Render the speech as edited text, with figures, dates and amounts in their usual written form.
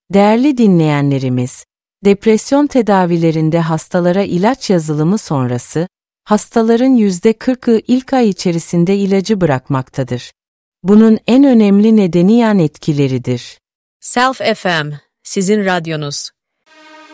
Değerli dinleyenlerimiz, depresyon tedavilerinde hastalara ilaç yazılımı sonrası, hastaların %40'ı ilk ay içerisinde ilacı bırakmaktadır. Bunun en önemli nedeni yan etkileridir. Self FM, sizin radyonuz.